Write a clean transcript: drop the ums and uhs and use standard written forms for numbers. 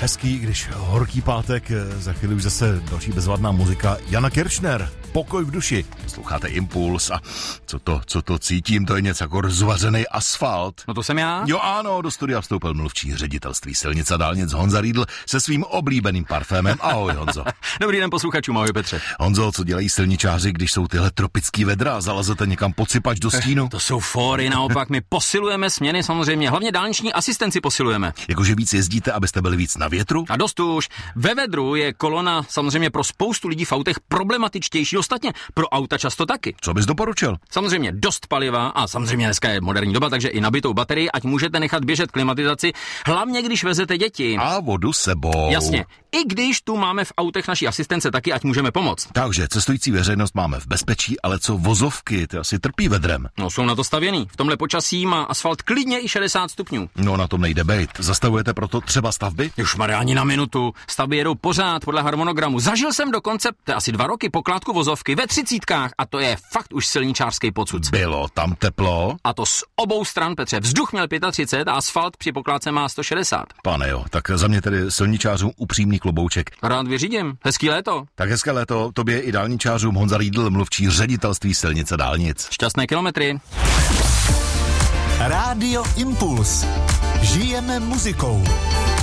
Hezký, když horký pátek, za chvíli už zase další bezvadná muzika. Jana Kiršner, Pokoj v duši. Posloucháte Impuls a co to cítím, to je něco jako rozvařený asfalt. No to jsem já. Jo ano, do studia vstoupil mluvčí ředitelství silnic a dálnic Honza Riedl se svým oblíbeným parfémem. Ahoj Honzo. Dobrý den posluchačům, ahoj Petře. Honzo, co dělají silničáři, když jsou tyhle tropický vedra? Zalezete někam podsypač do stínu? To jsou fóry, naopak my posilujeme směny samozřejmě, hlavně dálniční asistenci posilujeme. Jakože víc jezdíte, abyste byli víc na větru? A dost už. Ve vedru je kolona samozřejmě pro spoustu lidí v autech problematičtější, ostatně pro auta často taky. Co bys doporučil? Samozřejmě dost paliva a samozřejmě dneska je moderní doba, takže i nabitou baterii, ať můžete nechat běžet klimatizaci, hlavně když vezete děti. A vodu sebou. Jasně. I když tu máme v autech naší asistence taky, ať můžeme pomoct. Takže cestující veřejnost máme v bezpečí, ale co vozovky, ty asi trpí vedrem. No jsou na to stavěný. V tomhle počasí má asfalt klidně i 60 stupňů. No na tom nejde bejt. Zastavujete proto třeba stavby? Ježmarja, ani na minutu. Stavby jedou pořád podle harmonogramu. Zažil jsem dokonce, to je asi 2 roky, pokládku vozovky ve 30 a to je fakt už silničářský pocud. Bylo tam teplo? A to z obou stran, Petře. Vzduch měl 35 a asfalt při pokládce má 160. Pane jo, tak za mě tedy silničářům upřímný klobouček. Rád vyřídím. Hezký léto. Tak hezké léto, tobě i dálničářům. Honza Riedl, mluvčí ředitelství silnic a dálnic. Šťastné kilometry. Rádio Impuls. Žijeme muzikou.